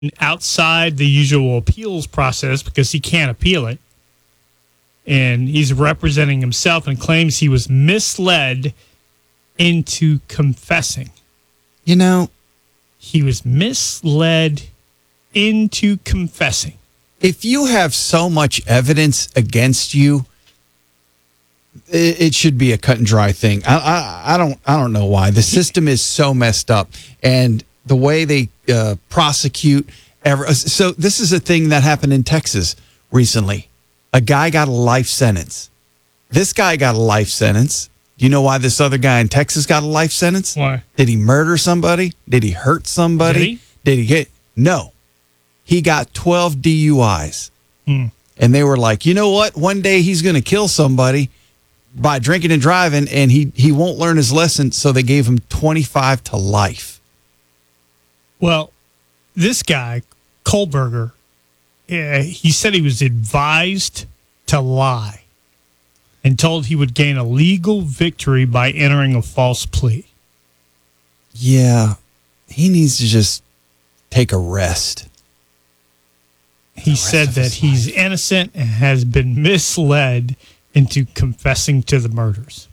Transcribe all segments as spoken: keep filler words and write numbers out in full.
outside the usual appeals process because he can't appeal it. And he's representing himself and claims he was misled into confessing. You know, he was misled into confessing. If you have so much evidence against you, it, it should be a cut and dry thing. I, I, I don't, I don't know why the system is so messed up, and the way they uh, prosecute. Ever, so this is a thing that happened in Texas recently. A guy got a life sentence. This guy got a life sentence. Do you know why this other guy in Texas got a life sentence? Why? Did he murder somebody? Did he hurt somebody? Did he? Did he get? No. He got twelve D U Is. Hmm. And they were like, you know what? One day he's going to kill somebody by drinking and driving, and he, he won't learn his lesson, so they gave him twenty-five to life. Well, this guy, Kohlberger, uh, he said he was advised to lie and told he would gain a legal victory by entering a false plea. Yeah, he needs to just take a rest. He said that he's innocent and has been misled into confessing to the murders.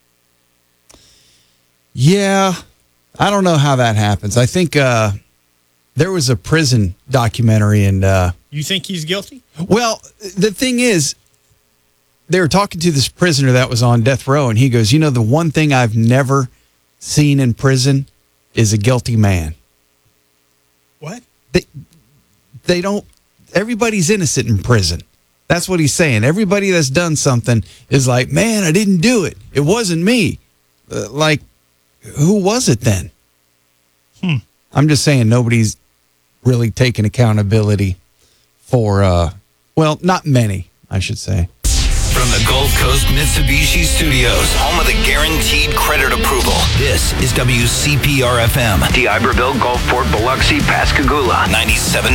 Yeah, I don't know how that happens. I think uh, there was a prison documentary, and uh, you think he's guilty? Well, the thing is, they were talking to this prisoner that was on death row, and he goes, you know, the one thing I've never seen in prison is a guilty man. What? They, they don't, everybody's innocent in prison. That's what he's saying. Everybody that's done something is like, man, I didn't do it. It wasn't me. Uh, like, who was it then? Hmm. I'm just saying nobody's really taking accountability for, uh, well, not many, I should say. From the Gulf Coast Mitsubishi Studios, home of the guaranteed credit approval, this is W C P R F M. The Iberville, Gulfport, Biloxi, Pascagoula, ninety-seven.